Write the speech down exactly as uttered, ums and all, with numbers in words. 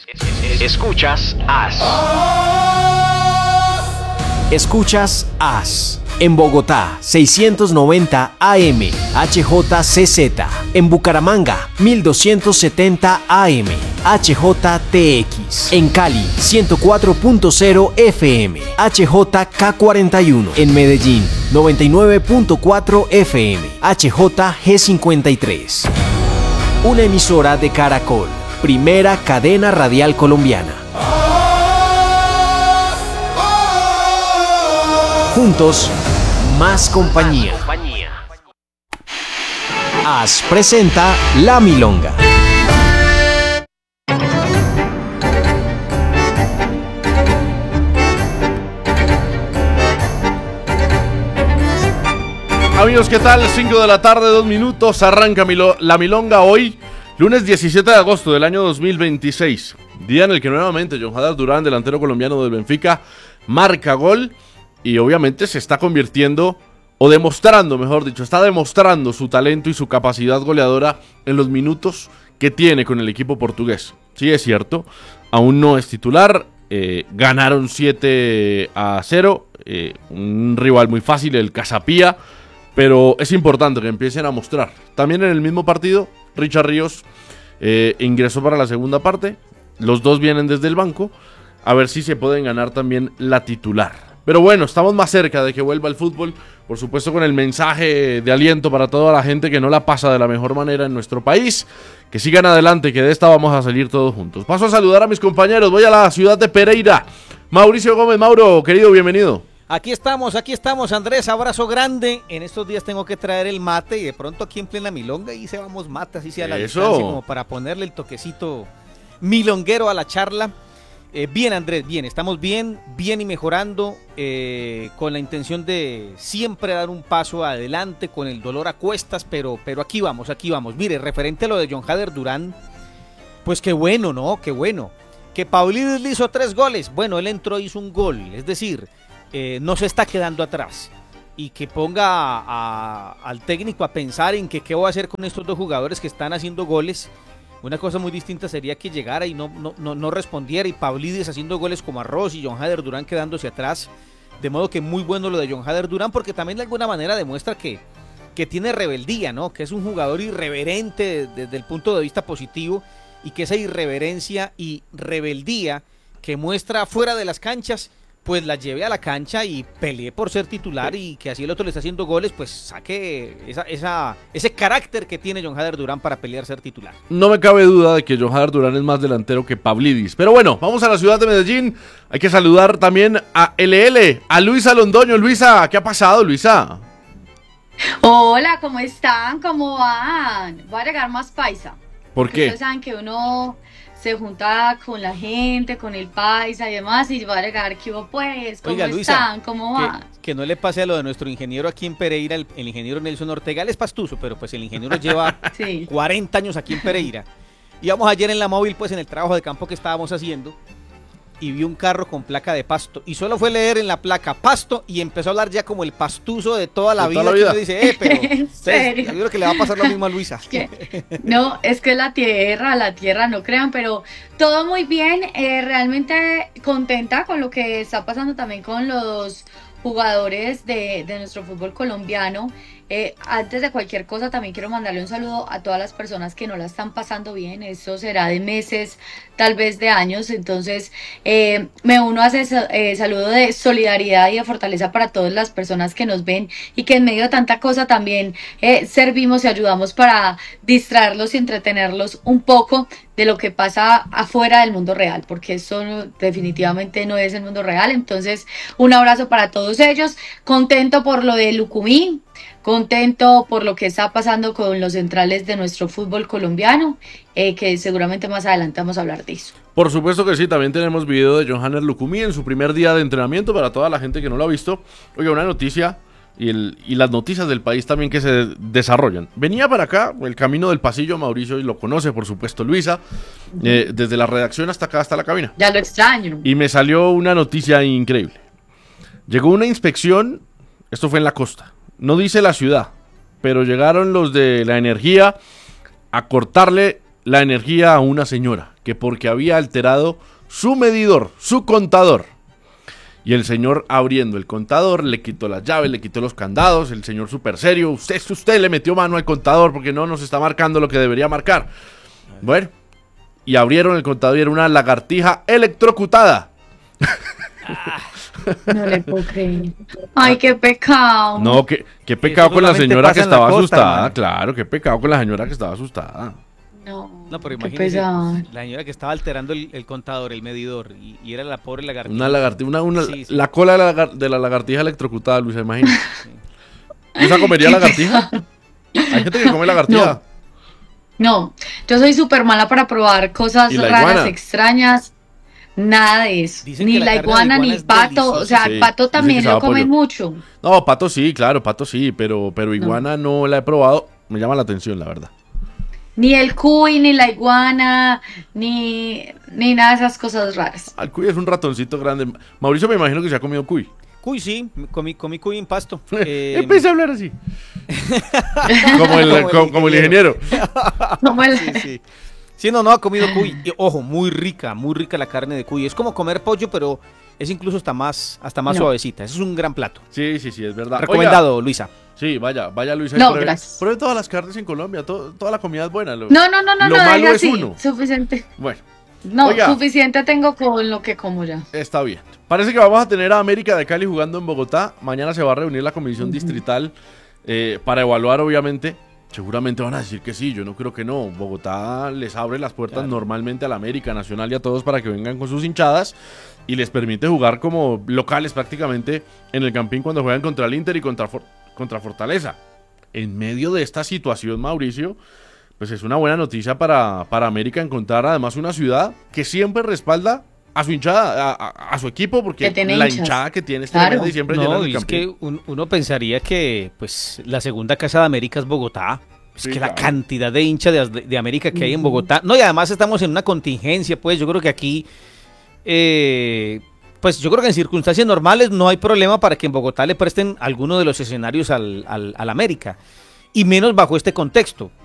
Escuchas A S. Escuchas A S. En Bogotá, seiscientos noventa A M, H J C Z. En Bucaramanga, mil doscientos setenta A M, H J T X. En Cali, ciento cuatro punto cero F M, H J K cuarenta y uno. En Medellín, noventa y nueve punto cuatro F M, H J G cincuenta y tres. Una emisora de Caracol, primera cadena radial colombiana. Juntos, más compañía. A S presenta La Milonga. Amigos, ¿qué tal? cinco de la tarde, dos minutos, arranca Milo- La Milonga hoy, lunes diecisiete de agosto del año dos mil veintiséis. Día en el que nuevamente John Hader Durán, delantero colombiano del Benfica, marca gol. Y obviamente se está convirtiendo, o demostrando, mejor dicho, está demostrando su talento y su capacidad goleadora en los minutos que tiene con el equipo portugués. Sí, es cierto, aún no es titular, eh, ganaron siete a cero, eh, un rival muy fácil, el Casapía, pero es importante que empiecen a mostrar. También en el mismo partido, Richard Ríos eh, ingresó para la segunda parte, los dos vienen desde el banco, a ver si se pueden ganar también la titular. Pero bueno, estamos más cerca de que vuelva el fútbol, por supuesto con el mensaje de aliento para toda la gente que no la pasa de la mejor manera en nuestro país, que sigan adelante, que de esta vamos a salir todos juntos. Paso a saludar a mis compañeros, voy a la ciudad de Pereira. Mauricio Gómez, Mauro, querido, bienvenido. Aquí estamos, aquí estamos, Andrés, abrazo grande. En estos días tengo que traer el mate y de pronto aquí en plena milonga y se vamos mate, así sea la Eso. distancia, como para ponerle el toquecito milonguero a la charla. Eh, bien, Andrés, bien, estamos bien, bien y mejorando, eh, con la intención de siempre dar un paso adelante, con el dolor a cuestas, pero, pero aquí vamos, aquí vamos. Mire, referente a lo de John Hader Durán, pues qué bueno, ¿no? Qué bueno. Que Paulidis le hizo tres goles, bueno, él entró y hizo un gol, es decir, eh, no se está quedando atrás. Y que ponga a, a, al técnico a pensar en que qué voy a hacer con estos dos jugadores que están haciendo goles. Una cosa muy distinta sería que llegara y no, no, no, no respondiera, y Paulidis haciendo goles como Arroz y John Hader Durán quedándose atrás. De modo que muy bueno lo de John Hader Durán, porque también de alguna manera demuestra que, que tiene rebeldía, ¿no? Que es un jugador irreverente desde el punto de vista positivo, y que esa irreverencia y rebeldía que muestra fuera de las canchas, pues la lleve a la cancha y pelee por ser titular, y que así el otro le está haciendo goles, pues saque esa, esa, ese carácter que tiene John Hader Durán para pelear ser titular. No me cabe duda de que John Hader Durán es más delantero que Pablidis. Pero bueno, vamos a la ciudad de Medellín. Hay que saludar también a L L, a Luisa Londoño. Luisa, ¿qué ha pasado, Luisa? Hola, ¿cómo están? ¿Cómo van? Voy a agregar más paisa. ¿Por qué? Ustedes saben que uno se junta con la gente, con el paisa y demás, y va a agregar que hubo pues, ¿cómo Oiga, Luisa, están? ¿Cómo que, van? que no le pase a lo de nuestro ingeniero aquí en Pereira, el, el ingeniero Nelson Ortega. Él es pastuso, pero pues el ingeniero lleva Sí. cuarenta años aquí en Pereira. Íbamos ayer en la móvil, pues en el trabajo de campo que estábamos haciendo, y vi un carro con placa de Pasto, y solo fue leer en la placa Pasto, y empezó a hablar ya como el pastuso de toda la De vida, toda la vida. que uno dice, eh, pero ¿En serio? yo creo que le va a pasar lo mismo a Luisa. Que- no, es que la tierra, la tierra, no crean, pero todo muy bien, eh, realmente contenta con lo que está pasando también con los jugadores de, de nuestro fútbol colombiano. Eh, antes de cualquier cosa también quiero mandarle un saludo a todas las personas que no la están pasando bien. Esto será de meses, tal vez de años. Entonces eh, me uno a ese eh, saludo de solidaridad y de fortaleza para todas las personas que nos ven, y que en medio de tanta cosa también eh, servimos y ayudamos para distraerlos y entretenerlos un poco de lo que pasa afuera del mundo real, porque esto no, definitivamente no es el mundo real. Entonces un abrazo para todos ellos, contento por lo de Lucumí, contento por lo que está pasando con los centrales de nuestro fútbol colombiano, eh, que seguramente más adelante vamos a hablar de eso. Por supuesto que sí, también tenemos video de John Hader Lucumí en su primer día de entrenamiento para toda la gente que no lo ha visto. Oiga, una noticia, y, el, y las noticias del país también que se desarrollan. Venía para acá, el camino del pasillo, Mauricio, y lo conoce, por supuesto, Luisa, eh, desde la redacción hasta acá, hasta la cabina. Ya lo extraño. Y me salió una noticia increíble. Llegó una inspección, esto fue en la costa, no dice la ciudad, pero llegaron los de la energía a cortarle la energía a una señora que porque había alterado su medidor, su contador. Y el señor abriendo el contador, le quitó las llaves, le quitó los candados, el señor súper serio, usted, usted le metió mano al contador porque no nos está marcando lo que debería marcar. Bueno, y abrieron el contador y era una lagartija electrocutada. No le puedo creer. Ay, qué pecado. No, qué, qué pecado Eso con la solamente señora pasa que en la estaba costa, asustada, hermano. claro, qué pecado con la señora que estaba asustada. No, No, pero qué imagínese, pesado. la señora que estaba alterando el, el contador, el medidor, y, y era la pobre lagartija. Una lagartija, una, una, Sí, sí. la cola de la, lagar- de la lagartija electrocutada, Luisa, imagínate. ¿Luisa comería lagartija? Hay gente que come lagartija. No, yo soy súper mala para probar cosas ¿Y la raras, iguana? extrañas. Nada de eso. Dicen Ni que la la carne de iguana, iguana ni es el pato. deliciosa. O sea, Sí, el pato dicen también que sabe lo a comen pollo. mucho. No, pato sí, claro, pato sí, pero, pero iguana no. la he probado. Me llama la atención, la verdad. Ni el cuy, ni la iguana, ni, ni nada de esas cosas raras. Al cuy es un ratoncito grande. Mauricio me imagino que se ha comido cuy. Cuy, sí, comí, comí cuy en pasto. Eh, Empecé a hablar así. como, el, Como el como- como el ingeniero. Como el- sí, sí. Sí, no, no, ha comido cuy. Y, ojo, muy rica, muy rica la carne de cuy. Es como comer pollo, pero es incluso hasta más, hasta más No. suavecita. Eso es un gran plato. Sí, sí, sí, es verdad. Recomendado, Luisa. Oiga, sí, vaya, vaya Luisa. y No, pruebe, gracias. pruebe todas las carnes en Colombia. todo- toda la comida es buena. Lo, No, no, no, no, lo no, malo deja es así. uno. Suficiente. Bueno, No, Oiga. suficiente tengo con lo que como ya. está bien. Parece que vamos a tener a América de Cali jugando en Bogotá. Mañana se va a reunir la comisión Ujú. distrital eh, para evaluar, obviamente. Seguramente van a decir que sí, yo no creo que no. Bogotá les abre las puertas Claro. normalmente a la América Nacional y a todos para que vengan con sus hinchadas y les permite jugar como locales prácticamente en el Campín cuando juegan contra el Inter y contra, For- contra Fortaleza. En medio de esta situación, Mauricio, pues es una buena noticia para, para América encontrar además una ciudad que siempre respalda a su hinchada, a, a- a su equipo, porque Que tiene la hinchas. hinchada que tiene es Claro. tremenda y siempre llena No, el y es Campín. que un- uno pensaría que pues la segunda casa de América es Bogotá. Es Sí, que la claro. cantidad de hinchas de, de América que hay en Ujú. Bogotá. No, y además estamos en una contingencia, pues yo creo que aquí, eh, pues yo creo que en circunstancias normales no hay problema para que en Bogotá le presten alguno de los escenarios al, al, al América. Y menos bajo este contexto.